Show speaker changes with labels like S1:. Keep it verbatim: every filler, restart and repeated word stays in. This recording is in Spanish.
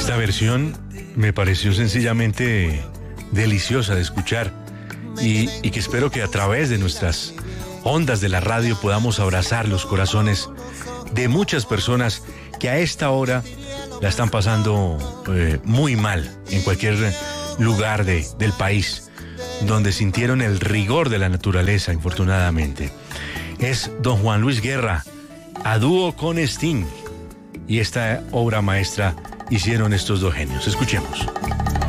S1: Esta versión me pareció sencillamente deliciosa de escuchar y, y que espero que a través de nuestras ondas de la radio podamos abrazar los corazones de muchas personas que a esta hora la están pasando eh, muy mal en cualquier lugar de, del país, donde sintieron el rigor de la naturaleza, infortunadamente. Es don Juan Luis Guerra, a dúo con Sting, y esta obra maestra hicieron estos dos genios. Escuchemos.